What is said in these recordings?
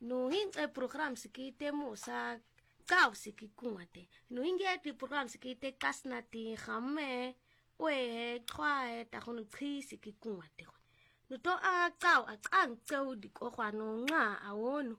No hinge program sikite mo sa kau sikikungate. No hinge ti program sikite kasnati khame we twa ta khonu chi sikikungate. No to a kau a ang tseu di ko khwano nga awonu.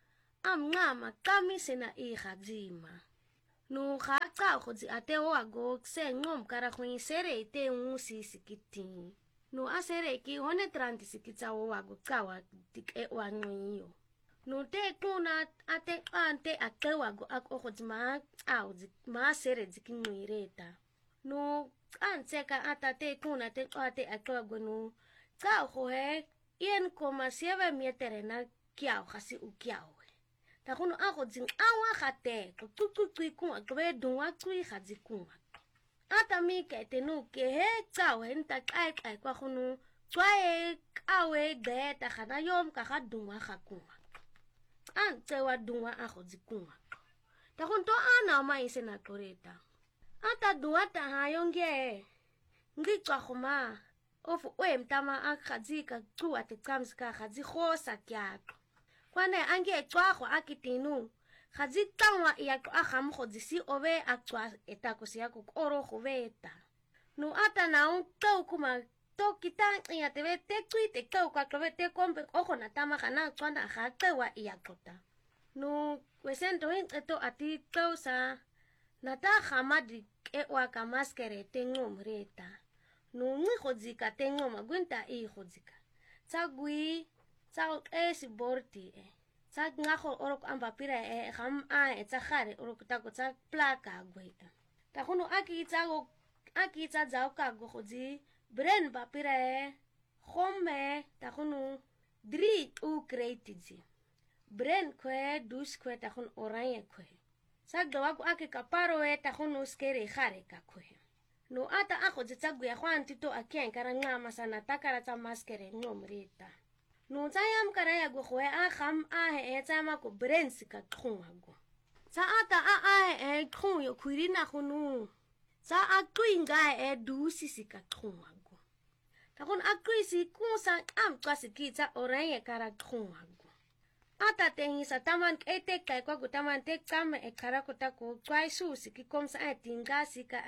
Am nga makami sena I khadzima. No kha kau khodzi ate o ago se ngom kara khwin sere te unsi sikiti. No asere ki hone tranti sikitsa o ago kawa tik e wanyo. No te kuna ate ante akewago akokhozima au ma sere zikinwireta. No anseka atate kuna te ate akewago no ka hohe ien koma sieve mieterena kiao khasi ukiao. Ta kuno akodzing awa khate tututu ku akwe dunwa tui khadzikuma. Ata mi ke te no ke he tsao henta kai kwa kuno twae awe de ta khana yom ka khadunwa khakuma. Ante wa dunwa akodzikuma. Ta kunto ana mai sena koreta. Ata dunwa ta hayonge. Ngi tswa khoma. Ofu we mtama akhadzika tsu ate tsamska khadzi khosa kyako. Kwane ange tswa kho akitinu. Khadzi tangwa yako akham khodzisi owe atswa etakosi yako oro khoweta. No ata na un tau kuma to kitang ya te te tsui te tau kwa te kombe ojo na tama kana tswana kha tewa iyakota. No wesento eto ati tau sa na ta khamadi e wa ka maskere te ngomreta. No ngi khodzika te ngoma gwenta I khodzika. Tsagui tsau esi borti e. Tsag ngakho orok ambapira e kham a tsakhare orok tako tsak plaka gweta. Ta kuno aki tsa zao ka go khodzi Bren papira e khome ta kuno dri u kreitizi. Bren kwe dus kwe ta kuno oranye kwe. Tsag dawaku aki kaparo e ta kuno skere khare ka kwe. No ata ako tsagu ya khwanti to akien karanga masana takara tsa maskere ngomrita. No tsayam karaya go khwe a kham a he tsama ko Bren sika khungago. Tsa ata a khun yo khwirina khunu. Sa akwinga dusi sika khungago. Takon akwisi kunsa am kwasikitsa oranye kara khungago. Ata tengi sa taman ete kai kwa gutaman tek kama kara kutako kwai susi ki komsa tinga sika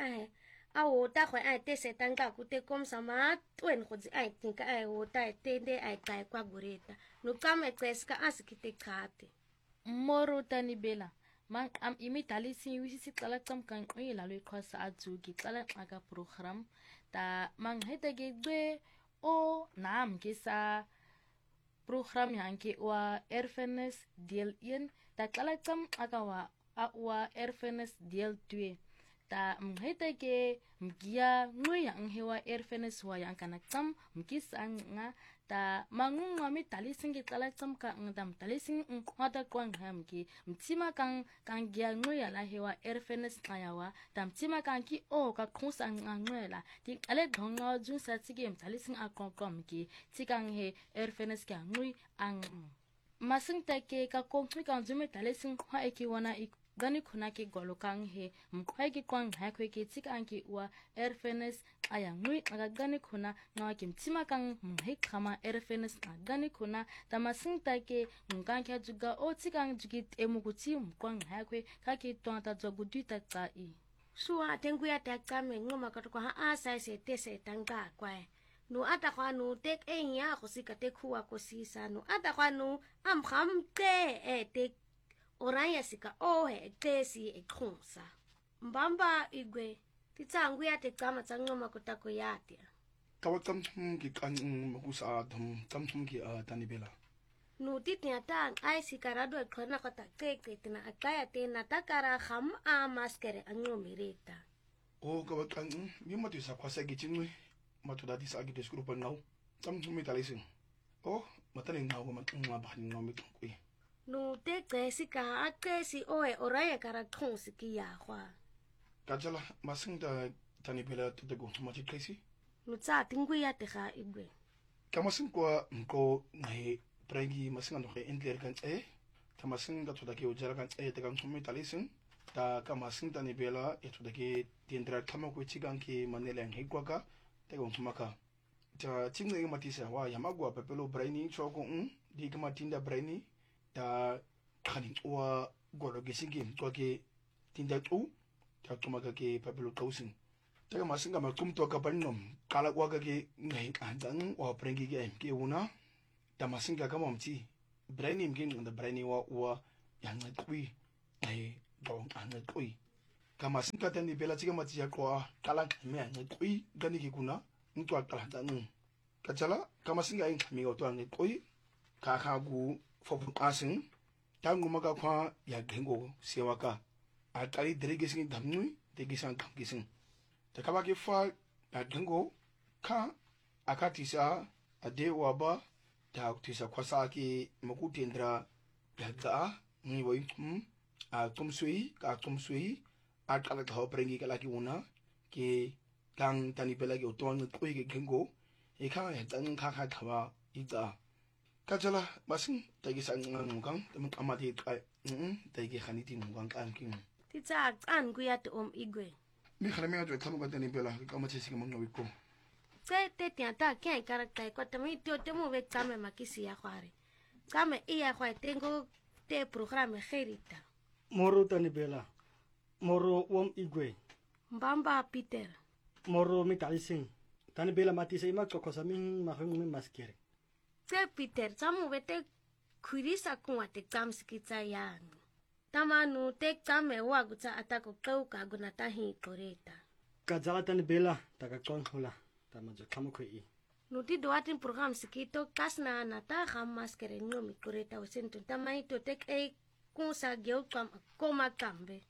awo ta khwe te setanga kute komsa ma twen khodzi tinka o ta tende kai kwa gureta. No kama kweska asikite khate. Moro tanibela. Mang am imitalisi wisi tsala tsam kan qila lo khosa atsuki tsala xaka program ta mang hetege gbe o nam ke sa program yanke wa erfenes deel 1 ta tsala tsam aka wa erfenes deel 2 ta mhetege mgia ngoya nghewa erfenes wa yankana tsam mkisanga ta mangungwa mi talising ki tsala tsam ka ngdam talising ngwata kwang hamki mtima kan gia ngoya la hewa erfenes qayawa ta mtima kan ki o ka khonsa ngwela ti ale dhonga jun sa tsige talising akonkom ki tikang he erfenes ka ngui ang masing take ka konkri kan jume talising khwa eki wana gani khuna ke golokang he mkhwai ki kwang ha khwe ke tikang ki wa erfenes aya ngui aga gani khuna ngawa ke mtima kang mhe khama erfenes gani khuna tamasing take ngkang kya juga o tikang jugi emukuti mkwang ha khwe ka ke tonta jogudu ta tsai Suwa tenguya ta kame ngoma ka ko ha sai se te se tanga kwa. No ata kwa no tek enya khosika te khuwa ko sisa no ata kwa no am kham te te oranya sika tesi khonsa. Mbamba igwe titsangu ya te kama tsangoma kutako yate. Tawatam ki kan makusa tam ki tanibela. No titnya ta ai sikarado khona kota keke tina akaya te natakara kham a maskere angomireta. O kawakan mi matu sa kwasa gichinwe matu dati sa agi desgrupa now tam mi talising. O mataling na ko matungwa ba ni no mitungkui. No te sika akesi oraya kara khonsi ki ya khwa. Kajala masinda tanibela tutego mati klesi. No tsa tinguya te ga igwe. Kamasin kwa mko ngai prengi masinga no ke entler kan tamasinga tutake ujara kan te kan sumi talising ta kamasin tanibela etudake tendra kama ko chiganki manele ngai kwa ka te gon sumaka. Ta chimne mati sa wa yamagwa pepelo brainy choko di kama tinda brainy ta khaning wa golo ke singim to ke tinda tu ta tuma ka ke papelo kausin ta ma singa ma tum to ka panom kala wa ka ke ngai kanjang wa prengi ke una ta ma singa ka momti brainy mkin da brainy wa yang tui ai dong an tui kama singa ta ni bela chiga ma chi ko kala me an tui gani ki kuna ntwa kala ta nu kachala kama singa in mi go to an tui ka gu fo asin tangu maka kwa ya gengo sewaka atari delegating damnui degisan kamkisin takaba ke fa ya gengo ka akatisa ade waba ta tisa kwasa ke makutendra ya ga ni boy a tumsui a kala ta prengi kala ki una ke kang tani pela ke oton ko ke gengo e ka ya tan ka tawa ida kachala masing tagi sang ngang temen amati kai tagi khaniti ngang kan king ti tsa an ku ya to igwe mi khale me ajo tamu katani bela ka ma chisi ngam ngawi ko tse te ti ata ke karakta ko tami to temu ve kame makisi ya khware kame iya khwa tengo te programa kherita moro tani bela moro igwe mbamba Peter moro mitalising tani bela mati se ma kokosa min ma hung min maskere tse Peter tamu vete kurisa kuwa te kamsikitsa yang tamanu te kame wa gutsa atako kauka gunata hi koreta kajala tani bela taka konhula tamajo kamu ko I nuti doatin program sikito kasna nata khamas kere ngomi koreta usentu tamai to tek e kunsa geu kam koma kambe